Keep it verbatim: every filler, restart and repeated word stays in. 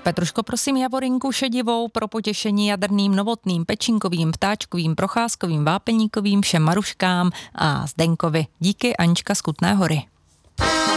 Petruško, prosím javorinku šedivou pro potěšení jadrným, novotným, pečinkovým, ptáčkovým, procházkovým, vápeníkovým, všem Maruškám a Zdenkovi. Díky, Anička z Kutné Hory.